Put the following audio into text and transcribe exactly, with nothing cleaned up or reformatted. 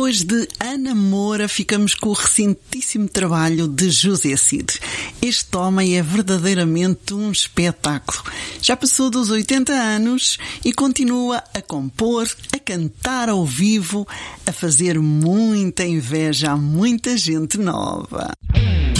Depois de Ana Moura, ficamos com o recentíssimo trabalho de José Cid. Este homem é verdadeiramente um espetáculo. Já passou dos oitenta anos e continua a compor, a cantar ao vivo, a fazer muita inveja a muita gente nova.